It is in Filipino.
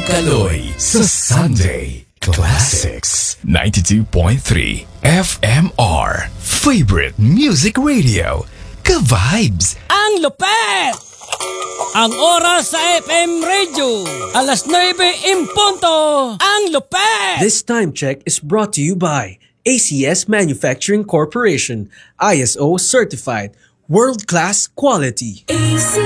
Kaloy sa Sunday Classics 92.3 FMR Favorite Music Radio. Ka-vibes! Ang lupet! Ang oras sa FM Radio, alas 9:00. Ang lupet! This time check is brought to you by ACS Manufacturing Corporation, ISO certified, world-class quality.